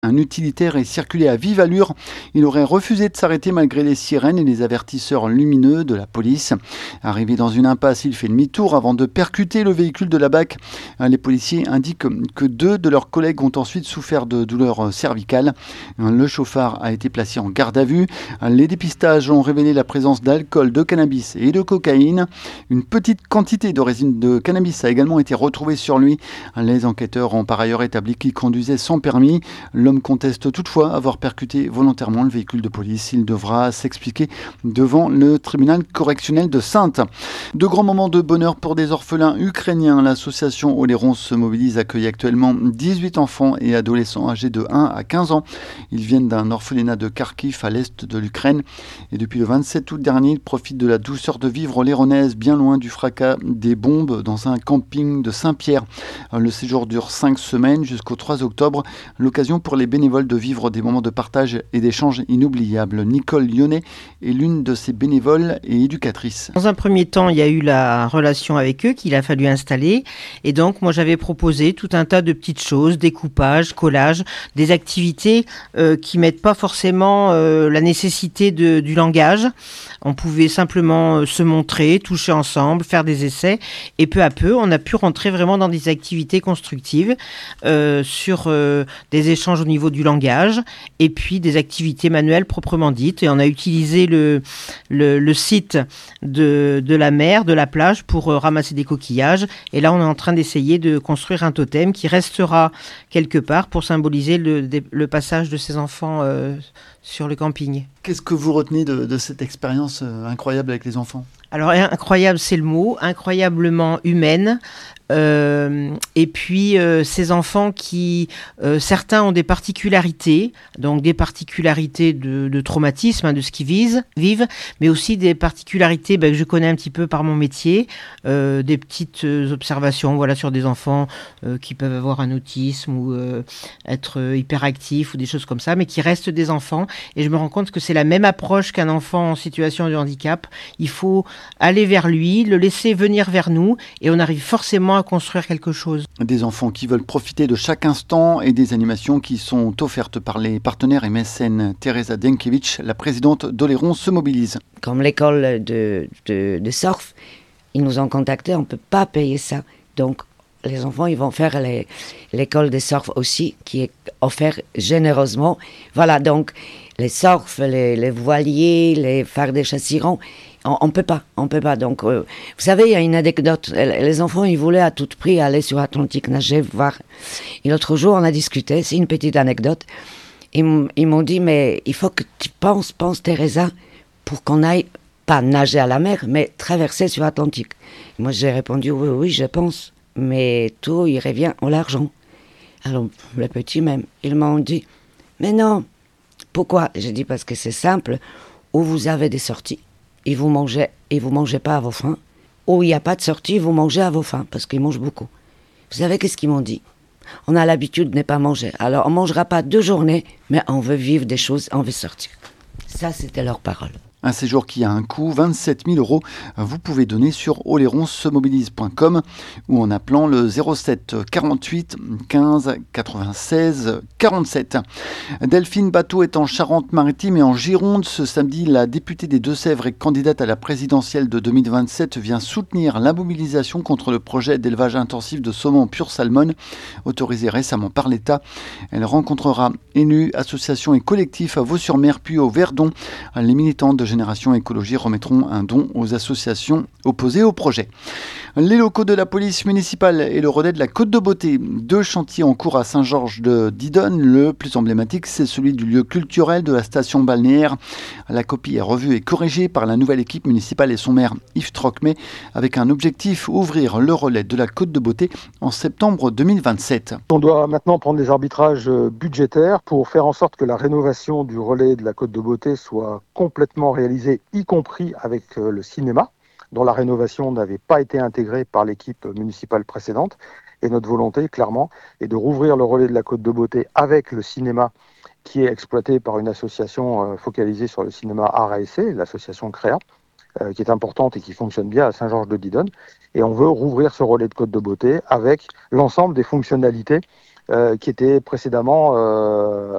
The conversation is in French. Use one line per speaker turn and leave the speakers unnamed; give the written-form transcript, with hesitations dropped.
Un utilitaire est circulé à vive allure. Il aurait refusé de s'arrêter malgré les sirènes et les avertisseurs lumineux de la police. Arrivé dans une impasse, il fait demi-tour avant de percuter le véhicule de la BAC. Les policiers indiquent que 2 de leurs collègues ont ensuite souffert de douleurs cervicales. Le chauffard a été placé en garde à vue. Les dépistages ont révélé la présence d'alcool, de cannabis et de cocaïne. Une petite quantité de résine de cannabis a également été retrouvée sur lui. Les enquêteurs ont par ailleurs établi qu'il conduisait sans permis. L'homme conteste toutefois avoir percuté volontairement le véhicule de police. Il devra s'expliquer devant le tribunal correctionnel de Saintes. De grands moments de bonheur pour des orphelins ukrainiens. L'association Oléron se mobilise, accueille actuellement 18 enfants et adolescents âgés de 1 à 15 ans. Ils viennent d'un orphelinat de Kharkiv à l'est de l'Ukraine. Et depuis le 27 août dernier, ils profitent de la douceur de vivre oléronaise, bien loin du fracas des bombes, dans un camping de Saint-Pierre. Le séjour dure 5 semaines jusqu'au 3 octobre. L'occasion pour les bénévoles de vivre des moments de partage et d'échange inoubliables. Nicole Lyonnais est l'une de ces bénévoles et éducatrices.
Dans un premier temps, il y a eu la relation avec eux qu'il a fallu installer. Et donc, moi, j'avais proposé tout un tas de petites choses, découpage, collage, des activités qui mettent pas forcément la nécessité du langage. On pouvait simplement se montrer, toucher ensemble, faire des essais. Et peu à peu, on a pu rentrer vraiment dans des activités constructives sur des échanges au niveau du langage et puis des activités manuelles proprement dites. Et on a utilisé le site de la mer, de la plage pour ramasser des coquillages. Et là, on est en train d'essayer de construire un totem qui restera quelque part pour symboliser le passage de ces enfants sur le camping.
Qu'est-ce que vous retenez de cette expérience incroyable avec les enfants ?
Alors, incroyable, c'est le mot, incroyablement humaine. Et puis ces enfants qui, certains ont des particularités, donc des particularités de traumatisme, de ce qu'ils vivent, mais aussi des particularités que je connais un petit peu par mon métier, des petites observations voilà, sur des enfants qui peuvent avoir un autisme ou être hyperactifs ou des choses comme ça, mais qui restent des enfants. Et je me rends compte que c'est la même approche qu'un enfant en situation de handicap. Il faut aller vers lui, le laisser venir vers nous, et on arrive forcément à construire quelque chose.
Des enfants qui veulent profiter de chaque instant et des animations qui sont offertes par les partenaires et mécènes. Teresa Denkiewicz, la présidente d'Oléron, se mobilise.
Comme l'école de surf, ils nous ont contactés, on ne peut pas payer ça. Donc les enfants, ils vont faire l'école de surf aussi, qui est offerte généreusement. Voilà, donc les surfs, les voiliers, les faire des chassirons, on peut pas. Donc, vous savez, il y a une anecdote. Les enfants, ils voulaient à tout prix aller sur Atlantique nager, voir. Et l'autre jour, on a discuté. C'est une petite anecdote. Ils m'ont dit, mais il faut que tu penses, Teresa, pour qu'on aille pas nager à la mer, mais traverser sur Atlantique. Moi, j'ai répondu, oui, je pense. Mais tout, il revient en l'argent. Alors, les petits même, ils m'ont dit, mais non. Pourquoi ? J'ai dit, parce que c'est simple. Où vous avez des sorties, et vous mangez pas à vos faim. Ou il n'y a pas de sortie, vous mangez à vos faim, parce qu'ils mangent beaucoup. Vous savez qu'est-ce qu'ils m'ont dit ? On a l'habitude de ne pas manger. Alors on ne mangera pas 2 journées, mais on veut vivre des choses, on veut sortir. Ça, c'était leur parole.
Un séjour qui a un coût, 27 000 €. Vous pouvez donner sur oléronsemobilise.com ou en appelant le 07 48 15 96 47. Delphine Batho est en Charente-Maritime et en Gironde. Ce samedi, la députée des Deux-Sèvres et candidate à la présidentielle de 2027 vient soutenir la mobilisation contre le projet d'élevage intensif de saumon pur salmon, autorisé récemment par l'État. Elle rencontrera élus, associations et collectifs à Vaux-sur-Mer puis au Verdon. Les militants de Génération Écologie remettront un don aux associations opposées au projet. Les locaux de la police municipale et le relais de la Côte de Beauté. 2 chantiers en cours à Saint-Georges de Didonne. Le plus emblématique, c'est celui du lieu culturel de la station balnéaire. La copie est revue et corrigée par la nouvelle équipe municipale et son maire Yves Trocmé, avec un objectif, ouvrir le relais de la Côte de Beauté en septembre 2027.
On doit maintenant prendre des arbitrages budgétaires pour faire en sorte que la rénovation du relais de la Côte de Beauté soit complètement réalisée, y compris avec le cinéma, dont la rénovation n'avait pas été intégrée par l'équipe municipale précédente. Et notre volonté, clairement, est de rouvrir le relais de la Côte de Beauté avec le cinéma qui est exploité par une association focalisée sur le cinéma art et essai, l'association CREA, qui est importante et qui fonctionne bien à Saint-Georges de Didonne. Et on veut rouvrir ce relais de Côte de Beauté avec l'ensemble des fonctionnalités qui était précédemment